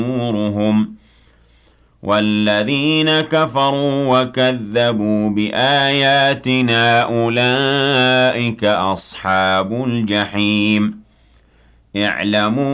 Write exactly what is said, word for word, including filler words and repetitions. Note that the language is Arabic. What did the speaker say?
نورهم والذين كفروا وكذبوا بآياتنا أولئك أصحاب الجحيم اعلموا